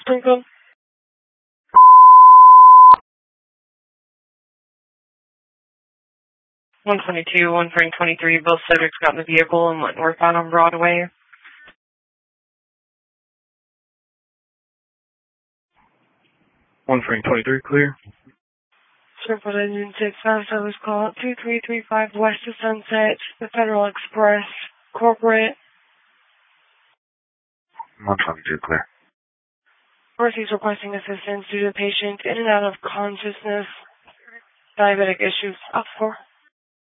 Springfield. 122, 123, both subjects got in the vehicle and went northbound on Broadway. One frame 23, clear. Springfield Engine 6, fast service call 2335 west of Sunset, the Federal Express, corporate. 122, clear. Mercy's requesting assistance due to patient in and out of consciousness, diabetic issues. Up for.